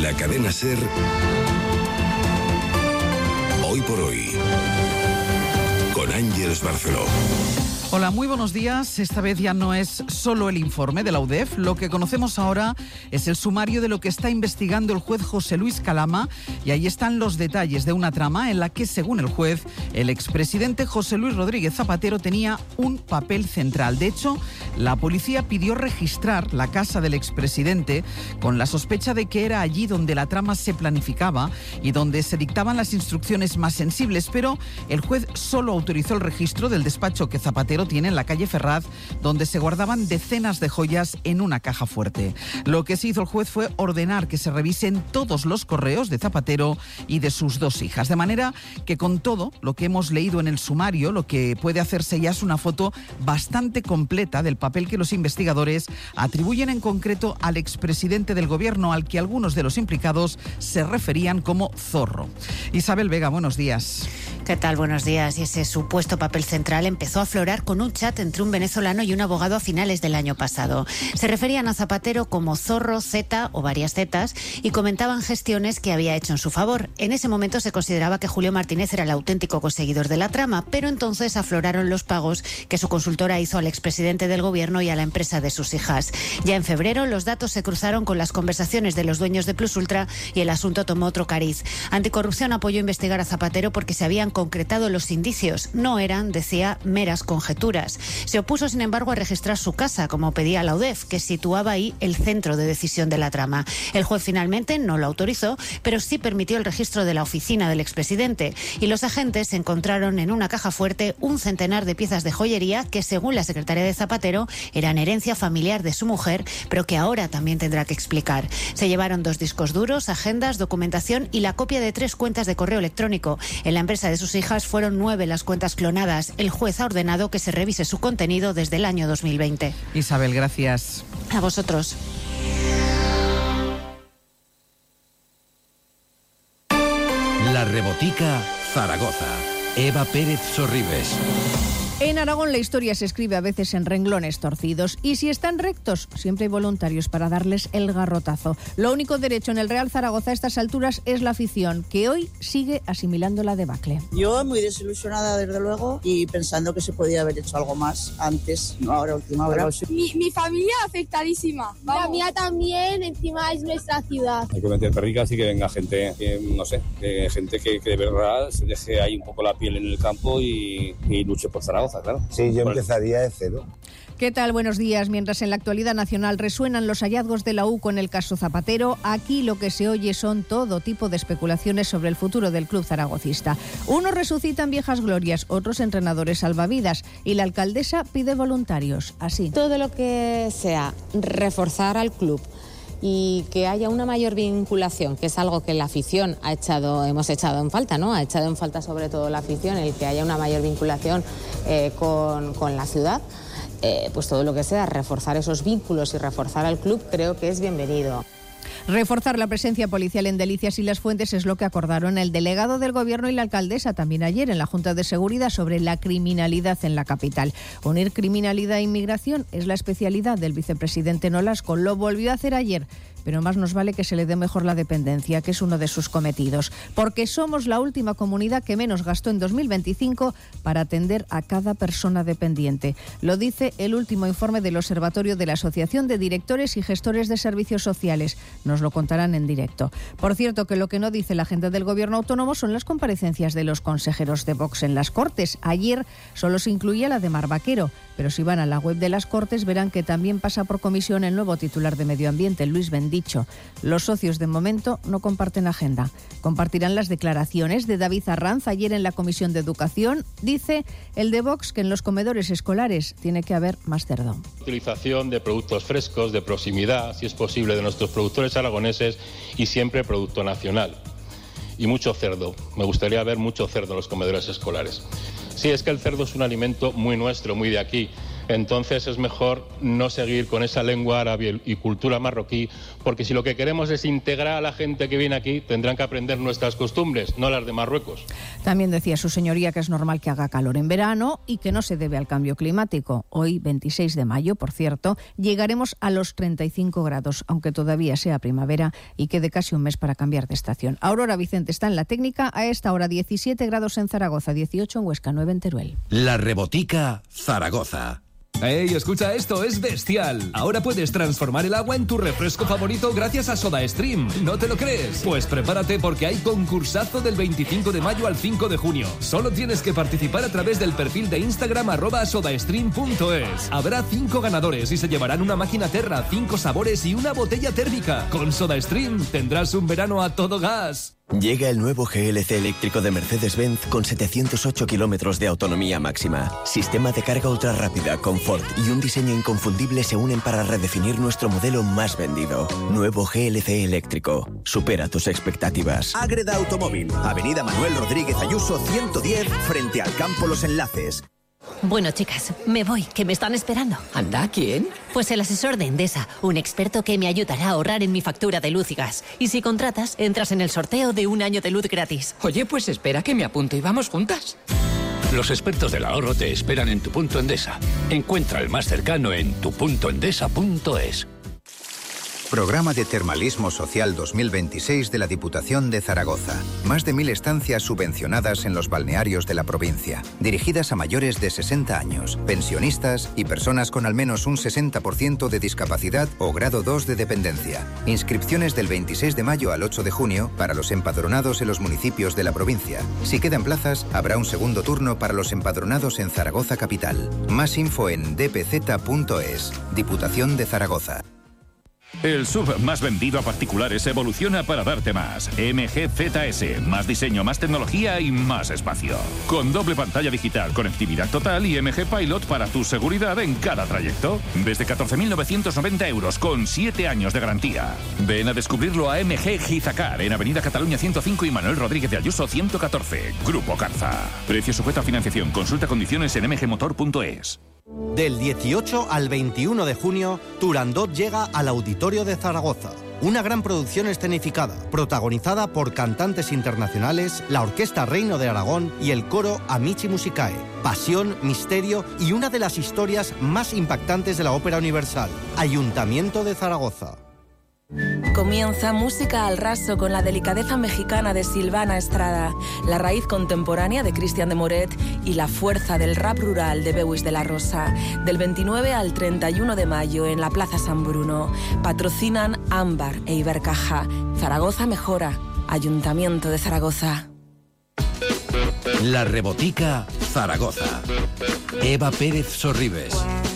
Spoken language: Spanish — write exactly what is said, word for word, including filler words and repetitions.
la cadena SER, Hoy por Hoy, con Ángeles Barceló. Hola, muy buenos días. Esta vez ya no es solo el informe de la U D E F. Lo que conocemos ahora es el sumario de lo que está investigando el juez José Luis Calama, y ahí están los detalles de una trama en la que, según el juez, el expresidente José Luis Rodríguez Zapatero tenía un papel central. De hecho, la policía pidió registrar la casa del expresidente con la sospecha de que era allí donde la trama se planificaba y donde se dictaban las instrucciones más sensibles, pero el juez solo autorizó el registro del despacho que Zapatero tiene en la calle Ferraz, donde se guardaban decenas de joyas en una caja fuerte. Lo que sí hizo el juez fue ordenar que se revisen todos los correos de Zapatero y de sus dos hijas, de manera que con todo lo que hemos leído en el sumario, lo que puede hacerse ya es una foto bastante completa del papel que los investigadores atribuyen en concreto al expresidente del gobierno, al que algunos de los implicados se referían como zorro. Isabel Vega, buenos días. ¿Qué tal? Buenos días. Y ese supuesto papel central empezó a aflorar con un chat entre un venezolano y un abogado a finales del año pasado. Se referían a Zapatero como Zorro, Z o varias Zetas, y comentaban gestiones que había hecho en su favor. En ese momento se consideraba que Julio Martínez era el auténtico conseguidor de la trama, pero entonces afloraron los pagos que su consultora hizo al expresidente del gobierno y a la empresa de sus hijas. Ya en febrero los datos se cruzaron con las conversaciones de los dueños de Plus Ultra y el asunto tomó otro cariz. Anticorrupción apoyó investigar a Zapatero porque se habían concretado los indicios. No eran, decía, meras conjeturas. Se opuso, sin embargo, a registrar su casa, como pedía la U D E F, que situaba ahí el centro de decisión de la trama. El juez finalmente no lo autorizó, pero sí permitió el registro de la oficina del expresidente, y los agentes encontraron en una caja fuerte un centenar de piezas de joyería que, según la secretaria de Zapatero, eran herencia familiar de su mujer, pero que ahora también tendrá que explicar. Se llevaron dos discos duros, agendas, documentación y la copia de tres cuentas de correo electrónico. En la empresa de sus hijas fueron nueve las cuentas clonadas. El juez ha ordenado que se revise su contenido desde el año dos mil veinte. Isabel, gracias. A vosotros. La Rebotica, Zaragoza. Eva Pérez Sorribes. En Aragón la historia se escribe a veces en renglones torcidos, y si están rectos, siempre hay voluntarios para darles el garrotazo. Lo único derecho en el Real Zaragoza a estas alturas es la afición, que hoy sigue asimilando la debacle. Yo muy desilusionada, desde luego, y pensando que se podía haber hecho algo más antes, no ahora, última hora. Mi, mi familia afectadísima. Vamos. La mía también, encima es nuestra ciudad. Hay que meter perricas y que venga gente, que, no sé, que gente que, que de verdad se deje ahí un poco la piel en el campo y, y luche por Zaragoza. Claro. Sí, yo empezaría de cero. ¿Qué tal? Buenos días. Mientras en la actualidad nacional resuenan los hallazgos de la U con el caso Zapatero, aquí lo que se oye son todo tipo de especulaciones sobre el futuro del club zaragocista. Unos resucitan viejas glorias, otros entrenadores salvavidas, y la alcaldesa pide voluntarios. Así. Todo lo que sea reforzar al club y que haya una mayor vinculación, que es algo que la afición ha echado, hemos echado en falta, ¿no? Ha echado en falta sobre todo la afición, el que haya una mayor vinculación eh, con, con la ciudad. Eh, pues todo lo que sea reforzar esos vínculos y reforzar al club, creo que es bienvenido. Reforzar la presencia policial en Delicias y Las Fuentes es lo que acordaron el delegado del Gobierno y la alcaldesa también ayer en la Junta de Seguridad sobre la criminalidad en la capital. Unir criminalidad e inmigración es la especialidad del vicepresidente Nolasco. Lo volvió a hacer ayer, pero más nos vale que se le dé mejor la dependencia, que es uno de sus cometidos, porque somos la última comunidad que menos gastó en dos mil veinticinco para atender a cada persona dependiente. Lo dice el último informe del Observatorio de la Asociación de Directores y Gestores de Servicios Sociales. Nos lo contarán en directo. Por cierto, que lo que no dice la agenda del Gobierno autónomo son las comparecencias de los consejeros de Vox en las Cortes. Ayer solo se incluía la de Mar Vaquero, pero si van a la web de las Cortes verán que también pasa por comisión el nuevo titular de Medio Ambiente, Luis Bendicho. Los socios de momento no comparten agenda. Compartirán las declaraciones de David Arranz ayer en la Comisión de Educación. Dice el de Vox que en los comedores escolares tiene que haber más cerdo. Utilización de productos frescos, de proximidad, si es posible, de nuestros productores aragoneses, y siempre producto nacional. Y mucho cerdo. Me gustaría ver mucho cerdo en los comedores escolares. Sí, es que el cerdo es un alimento muy nuestro, muy de aquí, entonces es mejor no seguir con esa lengua árabe y cultura marroquí, porque si lo que queremos es integrar a la gente que viene aquí, tendrán que aprender nuestras costumbres, no las de Marruecos. También decía su señoría que es normal que haga calor en verano y que no se debe al cambio climático. Hoy, veintiséis de mayo, por cierto, llegaremos a los treinta y cinco grados, aunque todavía sea primavera y quede casi un mes para cambiar de estación. Aurora Vicente está en la técnica. A esta hora diecisiete grados en Zaragoza, dieciocho en Huesca, nueve en Teruel. La Rebotica, Zaragoza. ¡Ey, escucha esto! ¡Es bestial! Ahora puedes transformar el agua en tu refresco favorito gracias a SodaStream. ¿No te lo crees? Pues prepárate porque hay concursazo del veinticinco de mayo al cinco de junio. Solo tienes que participar a través del perfil de Instagram arroba sodastream punto es. Habrá cinco ganadores y se llevarán una máquina Terra, cinco sabores y una botella térmica. Con SodaStream tendrás un verano a todo gas. Llega el nuevo G L C eléctrico de Mercedes-Benz con setecientos ocho kilómetros de autonomía máxima. Sistema de carga ultra rápida, confort y un diseño inconfundible se unen para redefinir nuestro modelo más vendido. Nuevo G L C eléctrico. Supera tus expectativas. Ágreda Automóvil. Avenida Manuel Rodríguez Ayuso ciento diez, frente al Campo Los Enlaces. Bueno, chicas, me voy, que me están esperando. ¿Anda? ¿Quién? Pues el asesor de Endesa, un experto que me ayudará a ahorrar en mi factura de luz y gas. Y si contratas, entras en el sorteo de un año de luz gratis. Oye, pues espera que me apunto y vamos juntas. Los expertos del ahorro te esperan en tu punto Endesa. Encuentra el más cercano en tu punto endesa punto es. Programa de Termalismo Social dos mil veintiséis de la Diputación de Zaragoza. Más de mil estancias subvencionadas en los balnearios de la provincia, dirigidas a mayores de sesenta años, pensionistas y personas con al menos un sesenta por ciento de discapacidad o grado dos de dependencia. Inscripciones del veintiséis de mayo al ocho de junio para los empadronados en los municipios de la provincia. Si quedan plazas, habrá un segundo turno para los empadronados en Zaragoza capital. Más info en d p z punto es. Diputación de Zaragoza. El S U V más vendido a particulares evoluciona para darte más. M G Z S, más diseño, más tecnología y más espacio. Con doble pantalla digital, conectividad total y M G Pilot para tu seguridad en cada trayecto. Desde catorce mil novecientos noventa euros con siete años de garantía. Ven a descubrirlo a M G Gizacar en Avenida Cataluña ciento cinco y Manuel Rodríguez de Ayuso ciento catorce. Grupo Carza. Precio sujeto a financiación. Consulta condiciones en m g motor punto es. Del dieciocho al veintiuno de junio, Turandot llega al Auditorio de Zaragoza. Una gran producción escenificada, protagonizada por cantantes internacionales, la Orquesta Reino de Aragón y el coro Amici Musicae. Pasión, misterio y una de las historias más impactantes de la ópera universal. Ayuntamiento de Zaragoza. Comienza Música al Raso con la delicadeza mexicana de Silvana Estrada, la raíz contemporánea de Cristian de Moret y la fuerza del rap rural de Beuys de la Rosa. Del veintinueve al treinta y uno de mayo en la Plaza San Bruno. Patrocinan Ámbar e Ibercaja. Zaragoza mejora. Ayuntamiento de Zaragoza. La Rebotica, Zaragoza. Eva Pérez Sorribes.